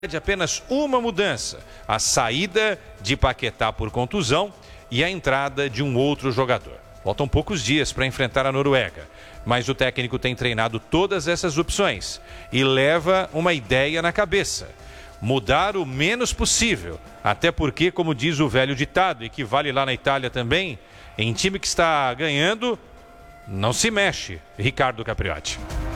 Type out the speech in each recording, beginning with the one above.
de apenas uma mudança: a saída de Paquetá por contusão e a entrada de um outro jogador. Faltam poucos dias para enfrentar a Noruega, mas o técnico tem treinado todas essas opções e leva uma ideia na cabeça: mudar o menos possível, até porque, como diz o velho ditado, e que vale lá na Itália também, em time que está ganhando, não se mexe. Ricardo Capriotti.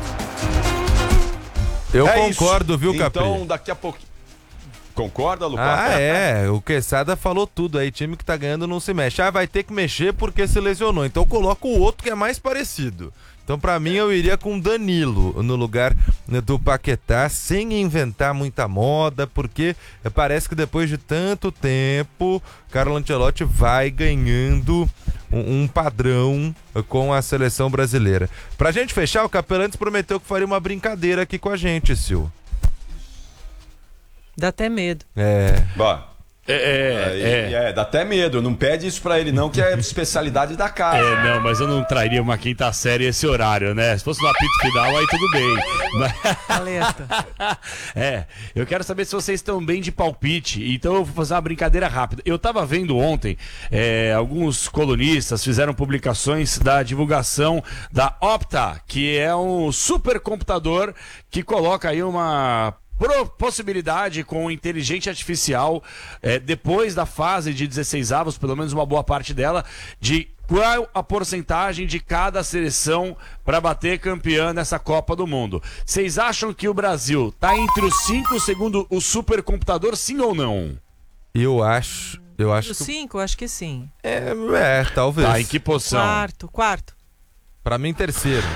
Eu concordo, viu, Capri? Então, daqui a pouco... Concorda, Lucas? O Quesada falou tudo aí, time que tá ganhando não se mexe. Vai ter que mexer porque se lesionou, então coloca o outro que é mais parecido. Então, pra mim, eu iria com Danilo no lugar do Paquetá, sem inventar muita moda, porque parece que depois de tanto tempo, Carlo Ancelotti vai ganhando um padrão com a seleção brasileira. Pra gente fechar, o Capelantes prometeu que faria uma brincadeira aqui com a gente, Sil. Dá até medo. Bom. Dá até medo. Não pede isso pra ele não, que é a especialidade da casa. Não, mas eu não traria uma quinta série esse horário, né? Se fosse no apito final, aí tudo bem. Alerta. Eu quero saber se vocês estão bem de palpite. Então eu vou fazer uma brincadeira rápida. Eu tava vendo ontem, alguns colunistas fizeram publicações da divulgação da Opta, que é um supercomputador que coloca aí uma possibilidade com inteligência artificial, depois da fase de 16 avos, pelo menos uma boa parte dela, de qual a porcentagem de cada seleção para bater campeã nessa Copa do Mundo. Vocês acham que o Brasil tá entre os 5 segundo o supercomputador, sim ou não? Eu acho Os 5, acho que sim. Talvez. Tá, em que posição? Quarto. Pra mim, terceiro.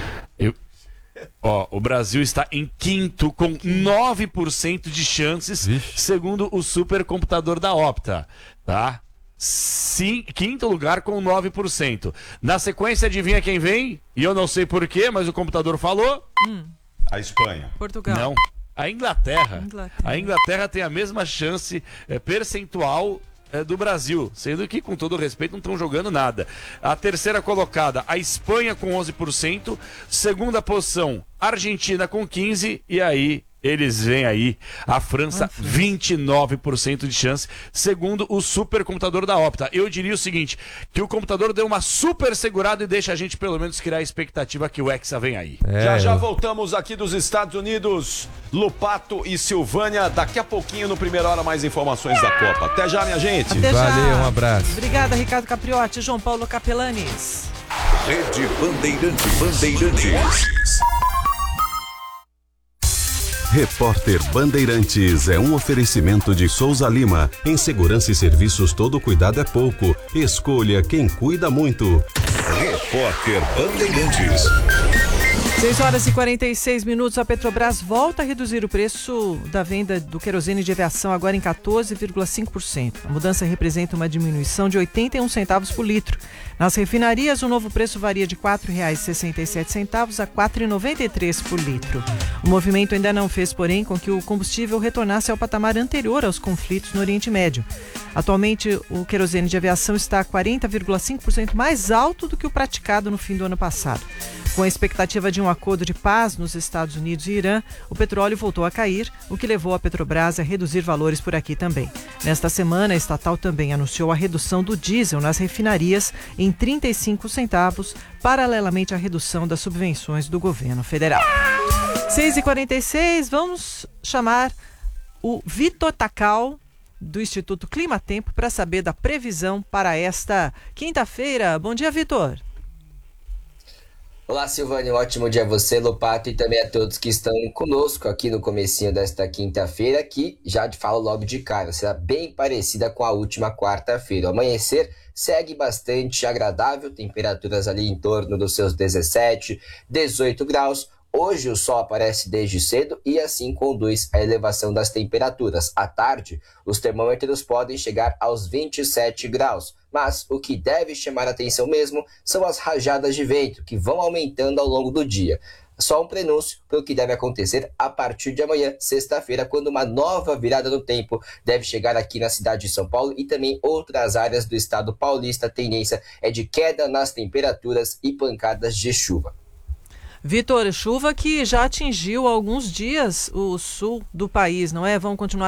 O Brasil está em quinto com 9% de chances, segundo o supercomputador da Opta, tá? Sim, quinto lugar com 9%. Na sequência, adivinha quem vem? E eu não sei porquê, mas o computador falou. A Espanha. Portugal. Não. A Inglaterra. A Inglaterra tem a mesma chance percentual do Brasil, sendo que, com todo respeito, não estão jogando nada. A terceira colocada, a Espanha com 11%, segunda posição, Argentina com 15%, e aí eles vêm aí, a França, 29% de chance, segundo o supercomputador da Opta. Eu diria o seguinte, que o computador deu uma super segurada e deixa a gente pelo menos criar a expectativa que o Hexa vem aí. Já voltamos aqui dos Estados Unidos, Lupato e Silvânia, daqui a pouquinho no Primeira Hora mais informações da Copa. Até já, minha gente. Valeu, um abraço. Obrigada, Ricardo Capriotti, João Paulo Capelanes. Rede Bandeirantes. Repórter Bandeirantes é um oferecimento de Souza Lima. Em segurança e serviços, todo cuidado é pouco. Escolha quem cuida muito. Repórter Bandeirantes. 6h46, a Petrobras volta a reduzir o preço da venda do querosene de aviação agora em 14,5%. A mudança representa uma diminuição de 81 centavos por litro. Nas refinarias, o novo preço varia de R$ 4,67 a R$ 4,93 por litro. O movimento ainda não fez, porém, com que o combustível retornasse ao patamar anterior aos conflitos no Oriente Médio. Atualmente, o querosene de aviação está 40,5% mais alto do que o praticado no fim do ano passado. Com a expectativa de um acordo de paz nos Estados Unidos e Irã, o petróleo voltou a cair, o que levou a Petrobras a reduzir valores por aqui também. Nesta semana, a estatal também anunciou a redução do diesel nas refinarias em 35 centavos, paralelamente à redução das subvenções do governo federal. 6h46, vamos chamar o Vitor Tacal, do Instituto Climatempo, para saber da previsão para esta quinta-feira. Bom dia, Vitor. Olá, Silvânia, um ótimo dia a você, Lopato, e também a todos que estão conosco aqui no comecinho desta quinta-feira, que já te falo logo de cara, será bem parecida com a última quarta-feira. O amanhecer segue bastante agradável, temperaturas ali em torno dos seus 17, 18 graus. Hoje o sol aparece desde cedo e assim conduz à elevação das temperaturas. À tarde, os termômetros podem chegar aos 27 graus, mas o que deve chamar a atenção mesmo são as rajadas de vento, que vão aumentando ao longo do dia. Só um prenúncio para o que deve acontecer a partir de amanhã, sexta-feira, quando uma nova virada no tempo deve chegar aqui na cidade de São Paulo e também outras áreas do estado paulista. A tendência é de queda nas temperaturas e pancadas de chuva. Vitor, chuva que já atingiu há alguns dias o sul do país, não é? Vão continuar